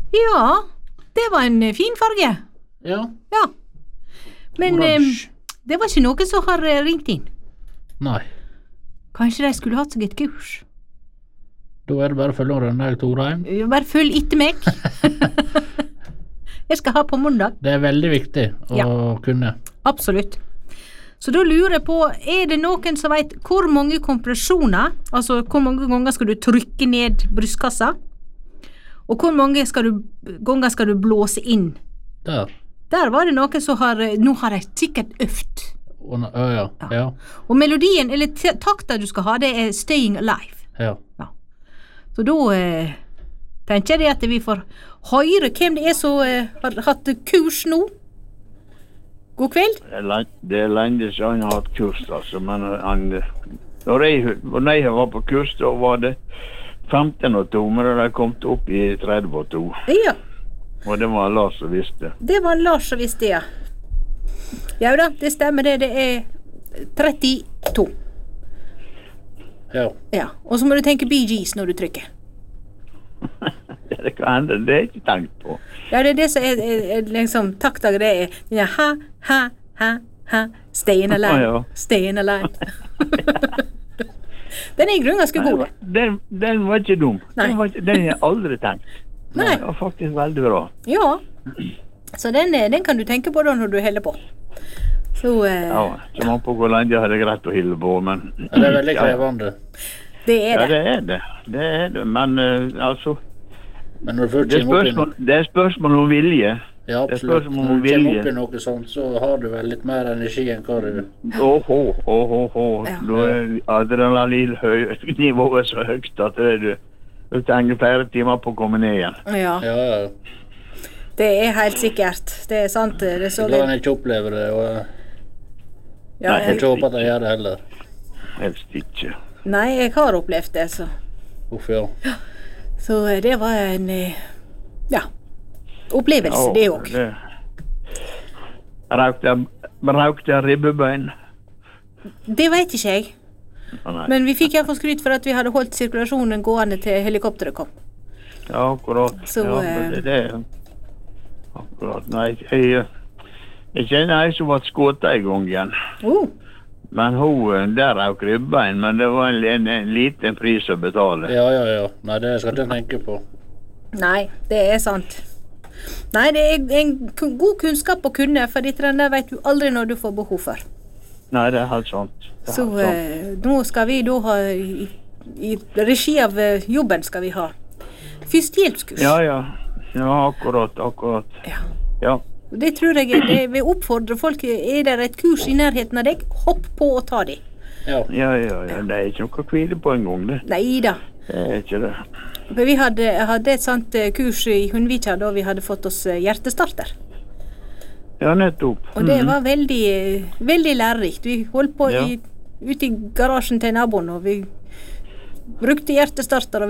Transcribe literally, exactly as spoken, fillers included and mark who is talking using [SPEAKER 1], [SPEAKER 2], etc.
[SPEAKER 1] Ja, det var en eh, fin farge.
[SPEAKER 2] Ja.
[SPEAKER 1] Ja. Men eh,
[SPEAKER 2] Oransje.
[SPEAKER 1] det var ikke noen som har eh, ringt inn.
[SPEAKER 2] Nei.
[SPEAKER 1] Kanskje de skulle hatt seg et kurs.
[SPEAKER 2] Da er det bare å følge Rønne eller Torheim.
[SPEAKER 1] Eh, Bare følg etter meg. Jeg skal ha på mandag.
[SPEAKER 2] Det er veldig viktig å
[SPEAKER 1] Ja.
[SPEAKER 2] kunne.
[SPEAKER 1] Absolutt. Så da lurer jeg på, er det noen som vet hvor mange kompresjoner, altså hvor mange ganger skal du trykke ned brystkassa, og hvor mange skal du, ganger skal du blåse inn?
[SPEAKER 2] Der.
[SPEAKER 1] Der var det noen som har, nå har de sikkert øft.
[SPEAKER 2] Og, na- ja, ja. Ja.
[SPEAKER 1] Og melodien, eller t- takta du skal ha, det er Staying Alive.
[SPEAKER 2] ja.
[SPEAKER 1] Så da eh, tenker jeg det at vi får høre hvem det er som eh, har hatt kurs nå. God kveld.
[SPEAKER 3] Det er lang- Det er lenge siden han har hatt kurs, altså, men han, når jeg, når jeg var på kurs, da var det femten og to, men da kom det opp i tretti og to,
[SPEAKER 1] Ja,
[SPEAKER 3] og det var Lars som visste.
[SPEAKER 1] det var Lars som visste, ja. Ja da, det stemmer det, det er trettito.
[SPEAKER 2] ja.
[SPEAKER 1] Ja, og så må du tenke Bee Gees når du trykker.
[SPEAKER 3] Det kan hende, det er ikke tenkt på.
[SPEAKER 1] Ja, det er det som er, er, er liksom, takta det er, ja, ha, ha, ha, ha, staying alive,
[SPEAKER 3] Å, ja.
[SPEAKER 1] staying alive. Den er i grunnen ganske god.
[SPEAKER 3] Den, den var ikke dum.
[SPEAKER 1] Nei.
[SPEAKER 3] Den, var ikke, den har jeg aldri tenkt.
[SPEAKER 1] Nei.
[SPEAKER 3] Den var faktisk veldig bra.
[SPEAKER 1] Ja, så den, eh, den kan du tenke på da når du heller på. Så eh,
[SPEAKER 3] Ja, kommer an på hvor lenge jeg hadde greit å hilde på, men...
[SPEAKER 2] Ja, det er veldig krevende.
[SPEAKER 1] det
[SPEAKER 3] Ja,
[SPEAKER 1] er det.
[SPEAKER 3] det er det. Det er det, men eh, altså...
[SPEAKER 2] Men når du først
[SPEAKER 3] Det er
[SPEAKER 2] kommer opp i
[SPEAKER 3] spørsmål,
[SPEAKER 2] noe,
[SPEAKER 3] det er spørsmål om vilje.
[SPEAKER 2] ja,
[SPEAKER 3] det er
[SPEAKER 2] absolutt.
[SPEAKER 3] spørsmål om
[SPEAKER 2] Når du kommer
[SPEAKER 3] vilje.
[SPEAKER 2] opp i noe sånt, så har du vel litt mer energi enn hva du...
[SPEAKER 3] Åhå, åhå, åhå.
[SPEAKER 1] Ja.
[SPEAKER 3] Da er adrenalinnivået så høyt at det er du, du trenger flere timer på å komme ned igjen.
[SPEAKER 1] Ja,
[SPEAKER 2] Ja, ja.
[SPEAKER 1] det er helt sikkert. Det er sant. Det er så
[SPEAKER 2] Så glad han ikke opplever det, og jeg
[SPEAKER 1] ja,
[SPEAKER 2] får
[SPEAKER 1] jeg,
[SPEAKER 2] ikke håpe at jeg gjør det heller.
[SPEAKER 3] Helst ikke.
[SPEAKER 1] Nei, jeg har opplevd det, så.
[SPEAKER 2] Uff, ja.
[SPEAKER 1] Så eh, det var en, eh, ja, opplevelse,
[SPEAKER 3] Ja,
[SPEAKER 1] det òg.
[SPEAKER 3] det- Røkte røkte ribbebein.
[SPEAKER 1] Det vet ikke jeg.
[SPEAKER 3] Å, nei.
[SPEAKER 1] Men vi fikk iallfall skryt for at vi hadde holdt sirkulasjonen gående til helikopteret kom.
[SPEAKER 3] Ja, akkurat.
[SPEAKER 1] Så,
[SPEAKER 3] ja,
[SPEAKER 1] eh,
[SPEAKER 3] men det, det, akkurat. Nei, jeg, jeg kjenner ei som var skutt en gang igjen.
[SPEAKER 1] Oh,
[SPEAKER 3] Men hun, eh, der røk ribbein, men det var en, en, en liten pris å betale.
[SPEAKER 2] Ja, ja, ja. Nei, det skal jeg ikke tenke på.
[SPEAKER 1] nei, det er sant. Nei, det er en ku- god kunnskap å kunne, for dette den der vet du aldri når du får behov for.
[SPEAKER 3] Nei, det er helt sant. Det er
[SPEAKER 1] Så
[SPEAKER 3] helt sant.
[SPEAKER 1] eh, nå skal vi da ha, i, i regi av eh, jobben skal vi ha førstehjelpskurs.
[SPEAKER 3] Ja, ja. Ja, akkurat, akkurat.
[SPEAKER 1] Ja.
[SPEAKER 3] Ja.
[SPEAKER 1] Og det tror jeg er- det vil oppfordre folk. Er det et kurs i nærheten av deg, hopp på og ta det.
[SPEAKER 2] Ja.
[SPEAKER 3] Ja, ja, ja. Det er ikke noe å hvile på en gang, det.
[SPEAKER 1] Nei da.
[SPEAKER 3] Det er ikke det.
[SPEAKER 1] For vi hadde, hadde et sånt eh, kurs i Hundvika da vi hadde fått oss eh, hjertestarter.
[SPEAKER 3] Ja, nettopp.
[SPEAKER 1] Og det var veldig, eh, veldig lærerikt. Vi holdt på
[SPEAKER 3] Ja.
[SPEAKER 1] i, ute i garasjen til naboen, og vi brukte hjertestarter, og